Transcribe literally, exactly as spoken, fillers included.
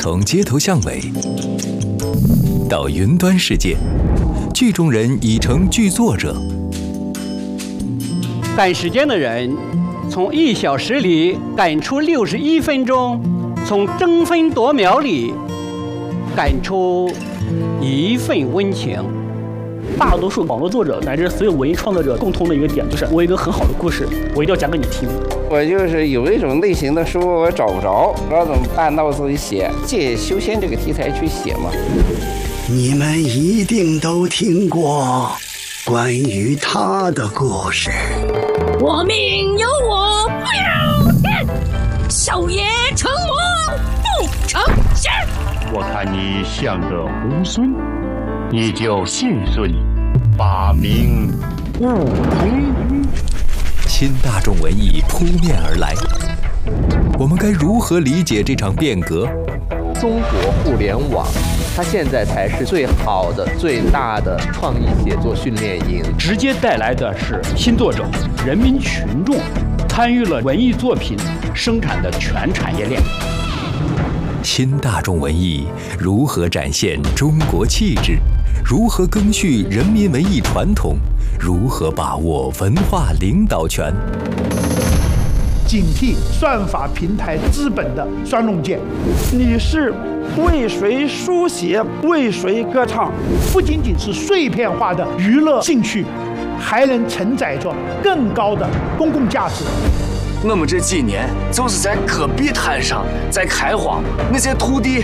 从街头巷尾到云端世界，剧中人已成剧作者。 赶时间的人，从一小时里赶出六十一分钟，从争分夺秒里赶出一份温情。 大多数网络作者乃至所有文艺创作者共通的一个点，就是我有一个很好的故事，我一定要讲给你听。 我就是有一种类型的书我找不着，不知道怎么办，那我自己写，借修仙这个题材去写嘛。 你们一定都听过关于他的故事。 我命由我不由天，少爷成魔不成仙。 我看你像个猢狲，你就信顺，把名悟空。 新大众文艺扑面而来，我们该如何理解这场变革？ 中国互联网，它现在才是最好的、最大的创意写作训练营， 直接带来的是新作者、人民群众参与了文艺作品生产的全产业链。 新大众文艺如何展现中国气质？如何赓续人民文艺传统？如何把握文化领导权？ 警惕算法平台资本的双刃剑。 你是为谁书写，为谁歌唱？ 不仅仅是碎片化的娱乐兴趣，还能承载着更高的公共价值。 我们这几年就是在戈壁滩上在开荒，那些土地